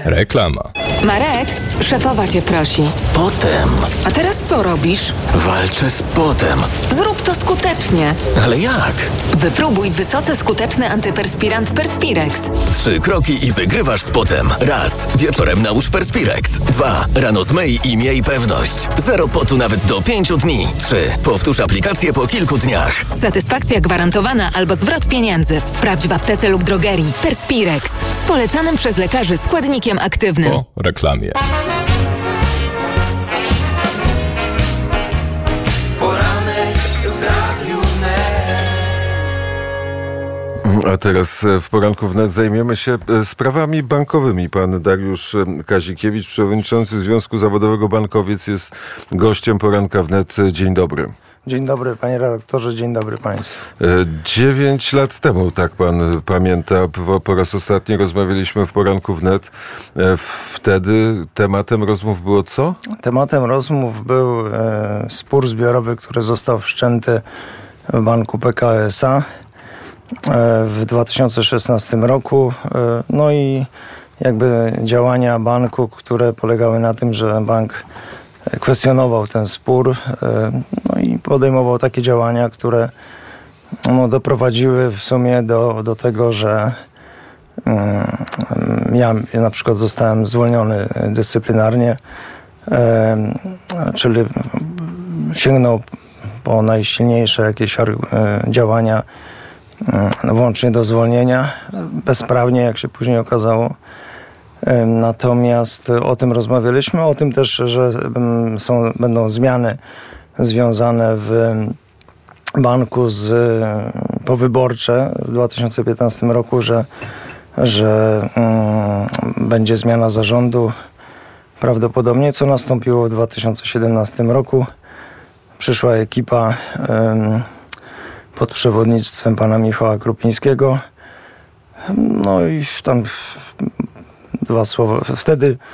Reklama. Marek, szefowa cię prosi. Potem. A teraz co robisz? Walczę z potem. Zrób to skutecznie. Ale jak? Wypróbuj wysoce skuteczny antyperspirant Perspirex. 3 kroki i wygrywasz z potem. Raz. Wieczorem nałóż Perspirex. 2. Rano zmyj i miej pewność. 0 potu nawet do 5 dni. 3. Powtórz aplikację po kilku dniach. Satysfakcja gwarantowana albo zwrot pieniędzy. Sprawdź w aptece lub drogerii. Perspirex. Z polecanym przez lekarzy składnikiem aktywnym. Po reklamie. A teraz w Poranku Wnet zajmiemy się sprawami bankowymi. Pan Dariusz Kazikiewicz, przewodniczący Związku Zawodowego Bankowiec, jest gościem Poranka Wnet. Dzień dobry. Dzień dobry, panie redaktorze, dzień dobry państwu. 9 lat temu, tak pan pamięta, po raz ostatni rozmawialiśmy w Poranku Wnet. Wtedy tematem rozmów było co? Tematem rozmów był spór zbiorowy, który został wszczęty w banku PKO SA w 2016 roku. No i jakby działania banku, które polegały na tym, że bank kwestionował ten spór, no i podejmował takie działania, które doprowadziły w sumie do tego, że ja na przykład zostałem zwolniony dyscyplinarnie, czyli sięgnął po najsilniejsze jakieś działania, włącznie do zwolnienia, bezprawnie, jak się później okazało. Natomiast o tym rozmawialiśmy, o tym też, że będą zmiany związane w banku powyborcze w 2015 roku, że będzie zmiana zarządu prawdopodobnie, co nastąpiło w 2017 roku. Przyszła ekipa pod przewodnictwem pana Michała Krupińskiego. No i tam 2 słowa. Wtedy